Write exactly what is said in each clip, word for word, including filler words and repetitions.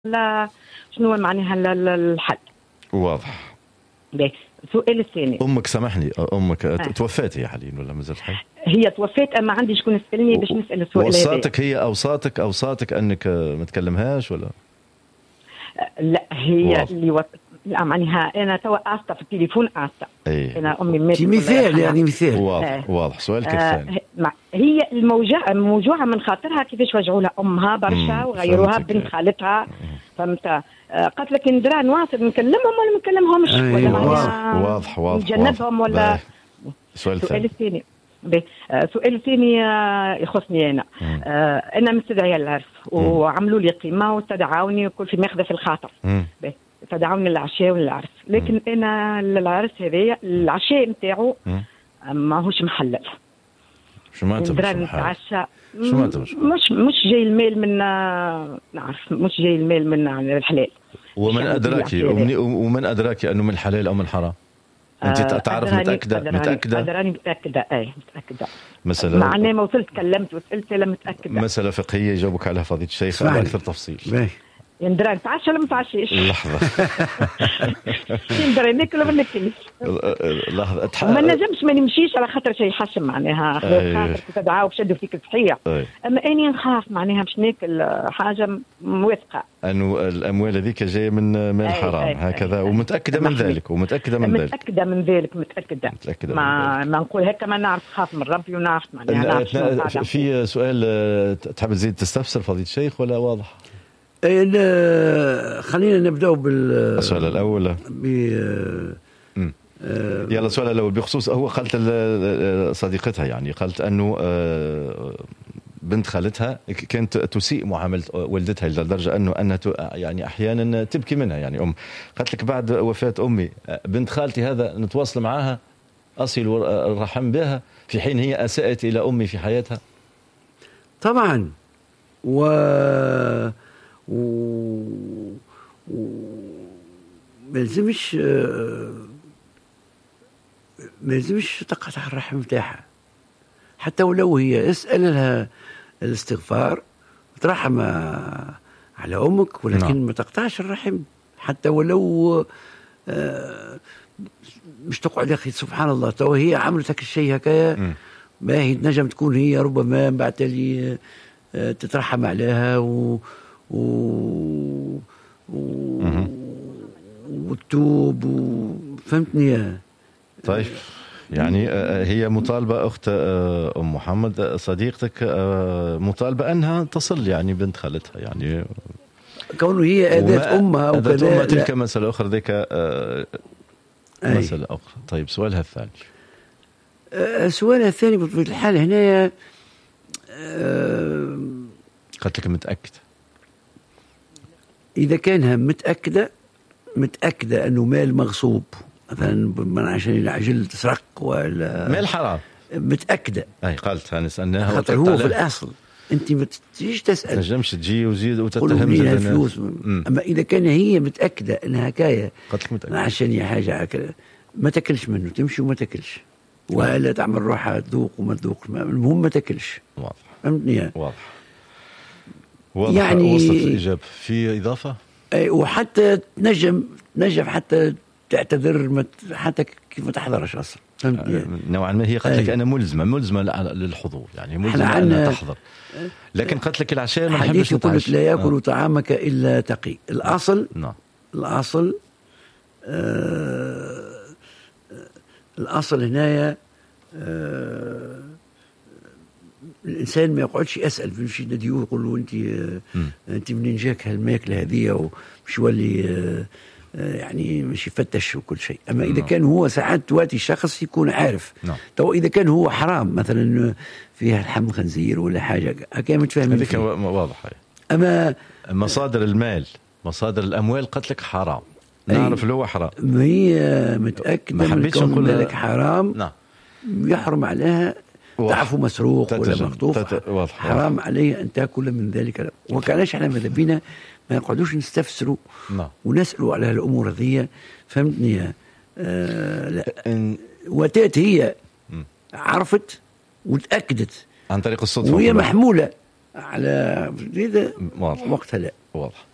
لا شنو معناها الحل. واضح. باهي. السؤال الثاني، امك سامحني امك آه. توفات هي حاليا ولا مازال حي؟ هي توفات اما عندي شكون يسالني باش نسال السؤال هذا. وصاتك هي اوصاتك اوصاتك انك ما تكلمهاش ولا؟ لا هي واضح. اللي وط... لا معناها انا توا استا في التليفون استا. أيه. انا امي ماتت. مثال يعني مثال. واضح آه. واضح. سؤالك الثاني. آه هي الموجوعه موجوعه من خاطرها كيفاش وجعوا لها امها برشا وغيروها بنت خالتها. فهمت؟ آه قالت لك ندرا نواصل نكلمهم ولا ما نكلمهمش أيه. ولا واضح واضح واضح نجنبهم ولا. السؤال الثاني الثاني السؤال الثاني يخصني انا. آه انا مستدعيه العرس وعملوا لي قيمه واستدعوني وكل في ماخذه في الخاطر. استدعوني للعشاء والعرس، لكن مم. انا العرس هذايا العشاء نتاعو ماهوش محلل. شو معناتها مش نتعشى مش مش مش جاي المال من نعرف مش جاي المال من الحلال. ومن ادراكي ومن ادراكي انه من الحلال او من الحرام؟ انت تعرف متاكده متاكده أدراني متاكده اي متاكده مثلا معناه ما وصلت كلمت وسالت لا متاكده. مساله فقهيه يجاوبك عليها فضيله الشيخ على اكثر تفصيل. يندرى نتعشى ولا ما نتعشيش؟ لحظة. يندرى ناكل ولا ما ناكلش؟ لحظة. ما نجمش ما نمشيش على خاطر شيء حشم معناها خاطر تدعوا بشدوا فيك صحيح. أما أني نخاف معناها باش ناكل حاجة موثقة. أنه الأموال هذيك جاية من من الحرام هكذا ومتأكدة من ذلك ومتأكدة من ذلك. متأكدة من ذلك متأكدة. متأكدة ما ما نقول هيك ما نعرف خاف من ربي ونعرف معناها. في سؤال تحب تزيد تستفسر فضيلة الشيخ ولا واضح؟ خلينا نبدأ بالسؤال الأول. ب يلا السؤال الأول بخصوص هو قالت صديقتها يعني قالت أنه بنت خالتها كانت تسيء معاملة والدتها لدرجة أنه أنها يعني أحيانا تبكي منها يعني أم قالت لك بعد وفاة أمي بنت خالتي هذا نتواصل معها أصل الرحم بها في حين هي أساءت إلى أمي في حياتها. طبعا و و ما لازمش ما لازمش تقطع الرحم نتاعها حتى ولو هي اسأل لها الاستغفار ترحم على أمك ولكن نعم. ما تقطعش الرحم حتى ولو مش تقعد يا أخي سبحان الله تو هي عملت هك الشيء هكايا ما هي نجم تكون هي ربما بعد لي تترحم عليها و و و وتوب و... فهمتني. طيب يعني هي مطالبة أخت أم محمد صديقتك مطالبة أنها تصل يعني بنت خالتها يعني كونه هي أداة أمها وكذا أمها تلك مسألة أخرى ذيك مسألة أخرى. طيب سؤالها الثاني سؤالها الثاني بطبيعة الحال هنا قلت لك متأكد إذا كانها متأكدة متأكدة أنه مال مغصوب مثلا من عشان العجل تسرق ولا مال حرام متأكدة. أي قالت هنسألناها خاطر هو في الأصل أنت ما تجيش تسأل تنجمش تجي وزيد وتتهم زي الفلوس. أما إذا كان هي متأكدة أنها كاية عشان حاجة ما تاكلش منه تمشي وما تاكلش ولا تعمل روحها تذوق وما تذوقش المهم ما تاكلش. واضح. فهمتني. واضح. واضح. يعني وصلت الإجابة. في إضافة؟ أي وحتى تنجم تنجم حتى تعتذر حتى كيف ما تحضرش أصلا. فهمتني. نوعا ما هي قالت لك أنا ملزمة ملزمة للحضور يعني ملزمة أن تحضر لكن قالت لك العشاء ما نحبش نتعشى. لا يأكل آه. طعامك إلا تقي. الأصل نعم. الأصل آه الأصل هنايا آه الإنسان ما يقعدش يسأل في شيء نديو يقول له أنت آه أنت منين جاك هالماكلة هذه ومش يولي آه يعني مش يفتش وكل شيء. أما إذا كان هو ساعات تواتي الشخص يكون عارف. تو إذا كان هو حرام مثلا فيها لحم خنزير ولا حاجة هكذا متفاهمين هذيك واضح. أما مصادر المال مصادر الأموال قلت لك حرام نعرف اللي هو حرام هي متأكدة من كون مالك حرام. نعم. يحرم عليها تعرفوا مسروق ولا مخطوف حرام عليه أن تأكل من ذلك. وكانش احنا ماذا بينا ما يقعدوش نستفسروا نعم. ونسألوا على الأمور هذه. فهمتني. آه لا إن... وتات هي م. عرفت وتأكدت عن طريق الصدفة وهي محمولة على هذا وقتها لا. واضح.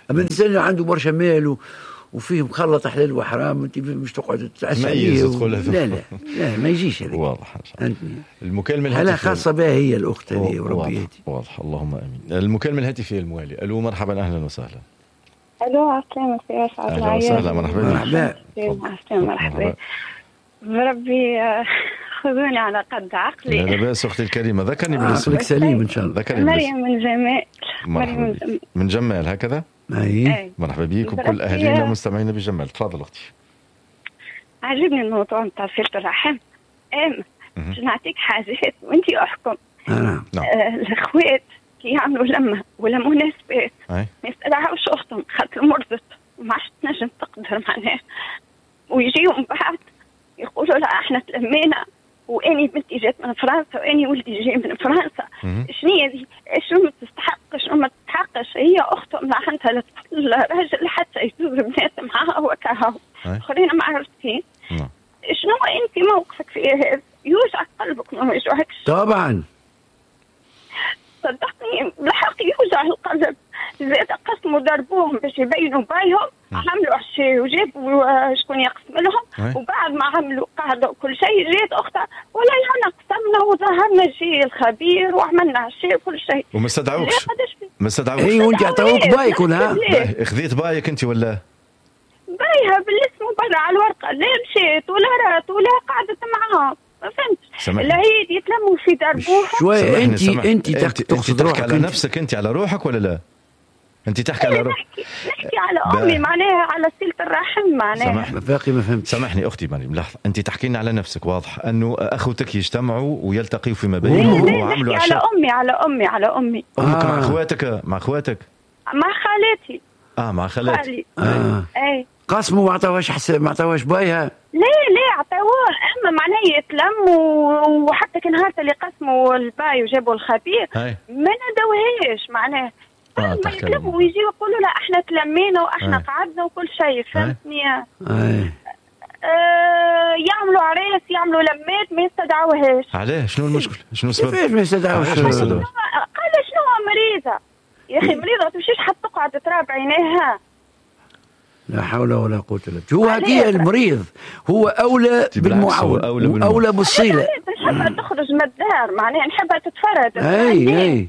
اما الانسان اللي عنده برشا مال وفيه مخلط حلال وحرام انت مش تقعد تتعسى عليه و... لا لا لا ما يجيش هذا واضح. المكالمة الهاتفية خاصة بها هي الأخت هذه وربيتي. واضح اللهم امين. المكالمة الهاتفية الموالي. الو مرحبا اهلا وسهلا. الو عسلامة سي اسعد. اهلا وسهلا مرحبا. مرحبا مرحبا بربي خذوني على قد عقلي. لا لاباس اختي الكريمة ذكرني بالاسم. عقلك سليم ان شاء الله. ذكرني مريم من جمال. مرحبا من جمال هكذا. اي مرحبا بيك وكل اهالينا مستمعينا بجمال. تفضل اختي. عجبني الموضوع نتاع صلة الرحم. ام باش نعطيك حاجات وانت احكم. نعم آه الاخوات كي يعملوا لما ولا مناسبات ما يستدعوش اختهم خاطر مرضت وما عادش تنجم تقدر معناها، ويجيوا من بعد يقولوا لا احنا تلمينا واني بنتي جات من فرنسا واني ولدي جاي من فرنسا. شنو هذه؟ شنو ما تستحق شنو ما تستحقش؟ هي اختهم لا عندها الراجل حتى يزور بنات معاها وكاهو اخرين ما عرفتين. شنو انت موقفك في هذا؟ يوجع قلبك ما يوجعكش؟ طبعا صدقني بالحق يوجع القلب. زاد قسموا ضربوهم باش يبينوا بايهم، عملوا عشاء وجابوا شكون يقسم لهم، وبعد ما عملوا قعدوا وكل شيء جات اختها ولا يانا قسمنا وظهرنا الجي الخبير وعملنا عشاء وكل شيء. وما استدعوكش؟ ما استدعوكش؟ اي وانت عطاوك بايك ولا خذيت بايك انت ولا؟ بايها بالاسم برا على الورقه، لا مشيت ولا رات ولا قعدت معاهم. ما فهمتش. العيد يتلموا في دربوهم شويه. انت انت تقصد روحك على نفسك انت على روحك ولا لا؟ انت تحكي على روحك؟ نحكي, نحكي على امي معناها على صله الرحم معناها. باقي ما فهمت. سامحني اختي مريم لحظه، انت تحكينا على نفسك واضح انه اخوتك يجتمعوا ويلتقيوا فيما بينهم وعملوا عشاء. على امي على امي على امي امك. آه. مع اخواتك مع اخواتك مع خالاتي. اه مع خالاتي. اه اي قسموا ما عطاوهاش حساب ما عطاوهاش بايها. لا لا عطاوه اما معناها يتلموا وحتى كان نهار اللي قسموا الباي وجابوا الخبير ما ندوهاش معناها. آه ما يتلموا ويجيوا يقولوا لا احنا تلمينا واحنا آه. قعدنا وكل شيء. فهمتني؟ آه. آه يعملوا عراس يعملوا لمات ما يستدعوهاش. علاه؟ شنو المشكل؟ شنو السبب؟ كيفاش ما يستدعوش؟ قال شنو مريضه يا اخي مريضه ما تمشيش حتى تقعد تراب عينيها. لا حول ولا قوة الا بالله. هو هكي المريض هو أولى بالمعاون أولى, أولى بالصلة. نحبها تخرج من الدار معناها نحبها تتفرد. أي أي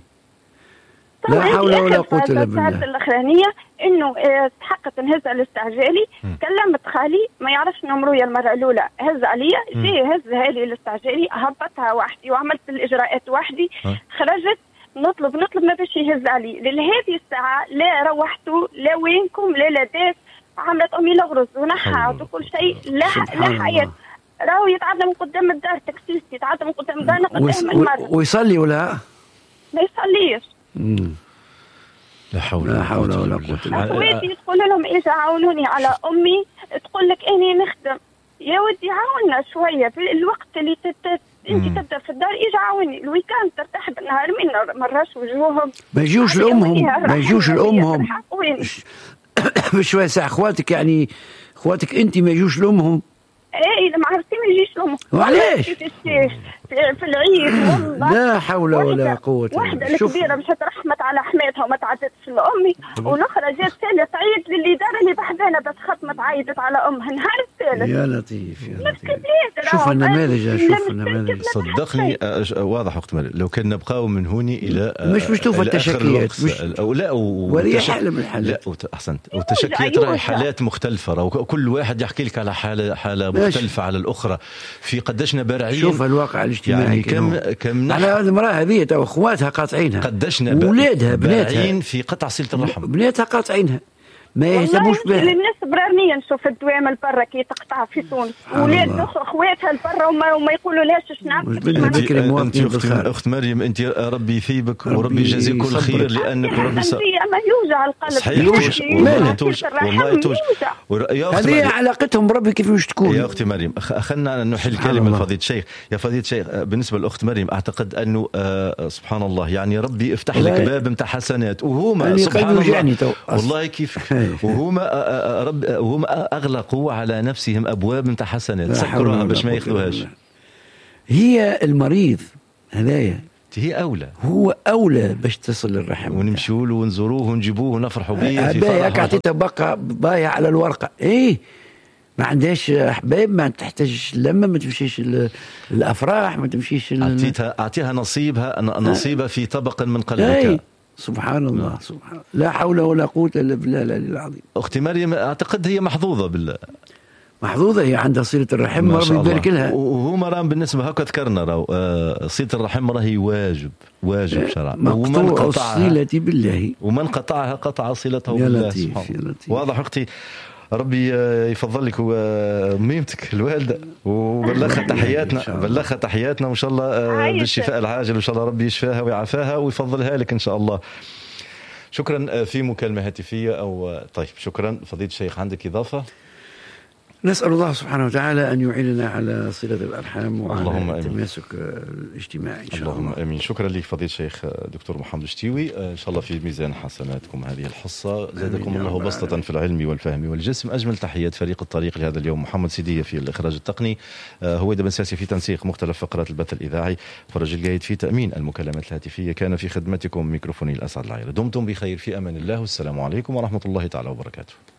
لا حول ولا قوة الا بالله. الساعة الأخرانية إنه استحقت نهزها الاستعجالي. كلمت خالي ما يعرفش نمرويا المرة الأولى هز عليا جي هزها لي الاستعجالي هبطها وحدي وعملت الإجراءات وحدي. خرجت نطلب نطلب ما باش يهز علي لهذه الساعة لا روحتوا لا وينكم لا لاباس. عملت امي لغرز ونحت وكل شيء لا لا حياه. راهو يتعدى من قدام الدار تكسيس يتعدى من قدام دارنا قدام المرة. ويصلي ولا ما يصليش. لا حول لا حول ولا قوه الا بالله. اخواتي تقول لهم اجا عاونوني على امي تقول لك اني نخدم. يا ودي عاونا شويه في الوقت اللي تت... انت تبدا في الدار اجا عاوني. الويكاند ترتاح بالنهار من مرش وجوههم ما يجوش لامهم ما يجوش لامهم بشويه ساعه. اخواتك يعني اخواتك انت ما يجوش لامهم. ايه اذا ما عرفتي ما يجيش لامهم. وعلاش؟ في الشيخ في العيد والله لا حول ولا قوه الا بالله. واحده الكبيره مشات رحمت على حماتها وما تعدتش لامي والاخرى جات ثالث عيد للي دار اللي بحذانا بس خطمت عيطت على امها نهار الثالث. يا لطيف يا لطيف. شوف النماذج شوف النماذج صدقني واضح اخت مريم. لو كنا نبقاو من هوني الى مش مش تشوف التشكيات مش او لا ولي حاله من الحالات. لا احسنت. والتشكيات راهي حالات مختلفه وكل واحد يحكي لك على حاله حاله مختلفه على الاخرى في قداشنا بارعين. شوف الواقع الاجتماعي يعني كم كم على هذه المراه هذه تو اخواتها قاطعينها قداشنا ولادها بناتها في قطع صلة الرحم. بناتها قاطعينها ما يهتموش بها. الناس برانية نشوف الدوام البرة كي تقطع في تونس ولاد اخواتها البرة وما, وما يقولوا لاش شنو. انت اخت مريم انت ربي يثيبك وربي يجازيك كل خير لانك ربي ص... ما يوجع القلب. صحيح والله توجع والله توجع. هذه علاقتهم بربي كيف مش تكون. يا اختي مريم خلنا نحل كلمه فضيله الشيخ. يا فضيله الشيخ بالنسبه لاخت مريم اعتقد انه آه سبحان الله يعني ربي يفتح لك باب نتاع حسنات وهما سبحان الله والله كيف وهما رب وهما اغلقوا على نفسهم ابواب نتاع حسنات سكروها باش ما ياخذوهاش. هي المريض هذايا هي أولى، هو أولى باش تصل الرحم، ونمشوا له ونزوروه ونجيبوه ونفرحوا به. باهي عطيته بقى باهي على الورقة، إيه ما عندهاش أحباب، ما تحتاج لما ما تمشيش الأفراح، ما تمشيش أعطيتها أعطيها نصيبها نصيبها في طبق من قلبك. سبحان الله، سبحان الله، لا حول ولا قوة إلا بالله العلي العظيم. أختي مريم أعتقد هي محظوظة بالله، محظوظة هي عندها صلة الرحم، ربي يبارك لها. وهو مرام بالنسبة هكا ذكرنا راهو صلة الرحم راهي واجب واجب شرعا، مقطوع الصلة بالله، ومن قطعها قطع صلته بالله سبحانه. واضح أختي، ربي يفضل لك وميمتك الوالدة، وبلغها تحياتنا، بلغها تحياتنا وإن شاء الله بالشفاء العاجل، وإن شاء الله ربي يشفاها ويعافاها ويفضلها لك إن شاء الله. شكرا. في مكالمة هاتفية أو طيب، شكرا فضيلة الشيخ، عندك إضافة؟ نسأل الله سبحانه وتعالى أن يعيننا على صلة الأرحام وعلى التماسك الاجتماعي إن شاء الله. اللهم آمين. شكرا لك فضيلة الشيخ دكتور محمد الشتيوي، إن شاء الله في ميزان حسناتكم هذه الحصة، زادكم الله بسطة في العلم والفهم والجسم. أجمل تحيات فريق الطريق لهذا اليوم، محمد سيدية في الإخراج التقني، هويدا بن ساسي في تنسيق مختلف فقرات البث الإذاعي، فرج الجيد في تأمين المكالمات الهاتفية. كان في خدمتكم ميكروفوني الأسعد العير. دمتم بخير، في أمان الله، والسلام عليكم ورحمة الله تعالى وبركاته.